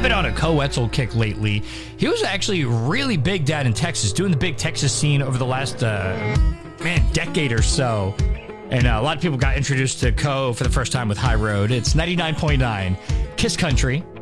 I've been on a Co-Wetzel kick lately. He was actually really big down in Texas, doing the big Texas scene over the last, decade or so. And a lot of people got introduced to Co for the first time with High Road. It's 99.9 Kiss Country.